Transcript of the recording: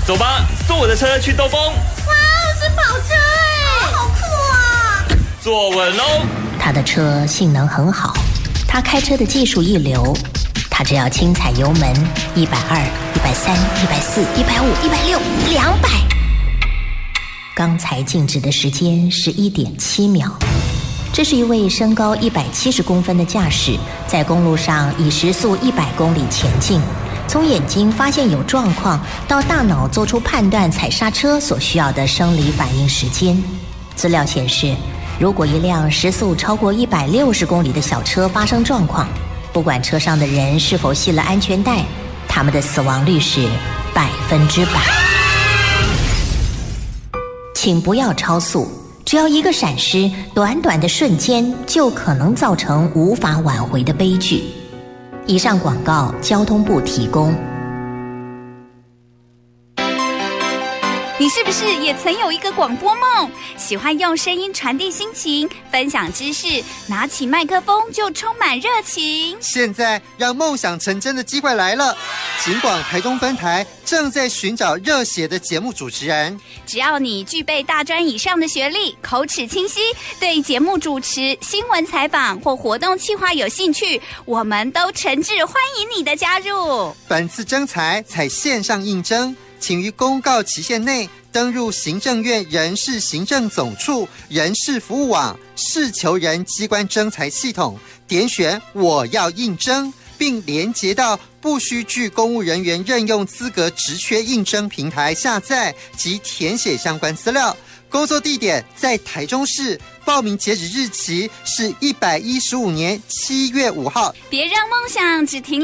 走吧，坐我的车去兜风。 哇，是跑车哎，好酷啊！ 坐稳喽。 他的车性能很好，他开车的技术一流，他只要轻踩油门，120、130、140、150、160、200。刚才静止的时间是1.7秒。这是一位身高170公分的驾驶，在公路上以时速100公里前进。从眼睛发现有状况，到大脑做出判断踩刹车所需要的生理反应时间。资料显示，如果一辆时速超过160公里的小车发生状况，不管车上的人是否系了安全带，他们的死亡率是100%。请不要超速，只要一个闪失，短短的瞬间就可能造成无法挽回的悲剧。以上广告，交通部提供。 你是不是也曾有一个广播梦？喜欢用声音传递心情，分享知识，拿起麦克风就充满热情。 现在让梦想成真的机会来了，警广台中分台正在寻找热血的节目主持人。 只要你具备大专以上的学历，口齿清晰，对节目主持、新闻采访或活动企划有兴趣，我们都诚挚欢迎你的加入。 本次征才采线上应征，请于公告期限内登入行政院人事行政总处人事服务网事求人机关征才系统，点选我要应征，并连结到不需具公务人员任用资格职缺应征平台下载及填写相关资料。工作地点在台中市，报名截止日期是115年7月5号。 别让梦想只停